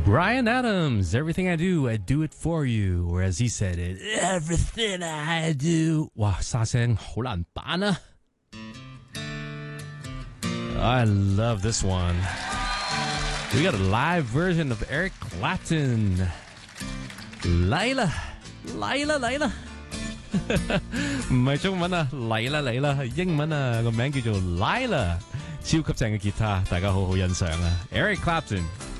Bryan Adams, everything I do it for you. Or as he said it, everything I do. 哇，沙聲好難扮啊 I love this one. We got a live version of Eric Clapton. 嚟啦，嚟啦，嚟啦。唔係中文啊，嚟啦嚟啦，係英文啊，個名叫做 Lila，超級正嘅吉他，大家好好欣賞啊。Eric Clapton。